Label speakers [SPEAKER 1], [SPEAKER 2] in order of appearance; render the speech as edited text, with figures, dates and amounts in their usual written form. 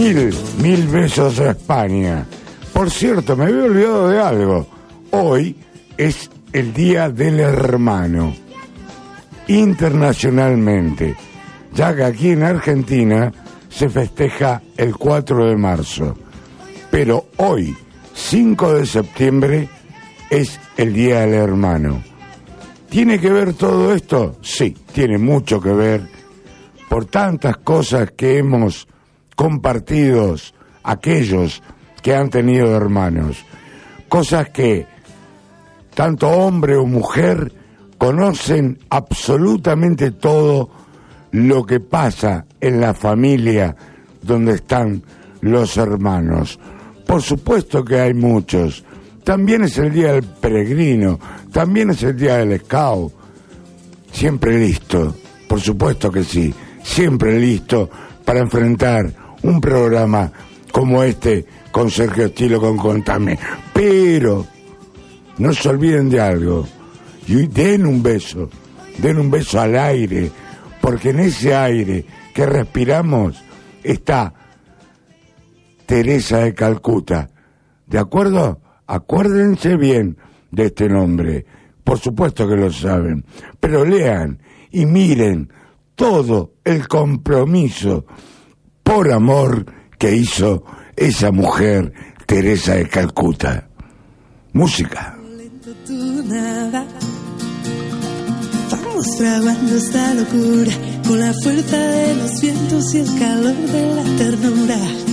[SPEAKER 1] Mil besos a España. Por cierto, me había olvidado de algo. Hoy es el Día del Hermano, internacionalmente, ya que aquí en Argentina se festeja el 4 de marzo. Pero hoy, 5 de septiembre, es el Día del Hermano. ¿Tiene que ver todo esto? Sí, tiene mucho que ver por tantas cosas que hemos compartido aquellos que han tenido hermanos. Cosas que tanto hombre o mujer conocen absolutamente todo lo que pasa en la familia donde están los hermanos. Por supuesto que hay muchos. También es el día del peregrino, también es el día del scout. Siempre listo, por supuesto que sí, siempre listo para enfrentar un programa como este con Sergio Estilo, con Contame. Pero no se olviden de algo, y den un beso al aire, porque en ese aire que respiramos está Teresa de Calcuta. ¿De acuerdo? Acuérdense bien de este nombre. Por supuesto que lo saben, pero lean y miren todo el compromiso por amor que hizo esa mujer, Teresa de Calcuta. Música.
[SPEAKER 2] Vamos fraguando esta locura con la fuerza de los vientos y el calor de la ternura.